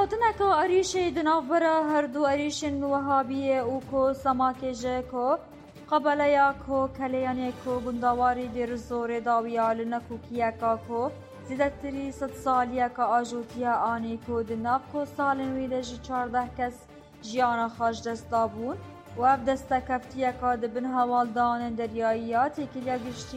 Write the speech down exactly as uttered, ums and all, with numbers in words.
هاتنك أريشي دنافرا هردو أريشن وهابية وكو سماكيجيكو قبلياكو كليانيكو بندواري دير الزور داويا لنكو كياكاكو زدتري ست ساليكا آجوتيا آنيكو دنافكو سالن ويدجي چارده كس جيانا خاش دستابون و اف دستا کفتیه که دبن هوالدان دریاییات کلیا گشتی